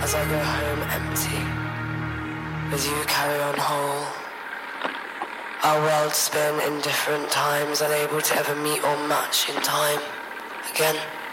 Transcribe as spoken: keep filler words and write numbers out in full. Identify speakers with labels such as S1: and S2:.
S1: as I go home empty, as you carry on whole. Our worlds spin in different times, unable to ever meet or match in time again.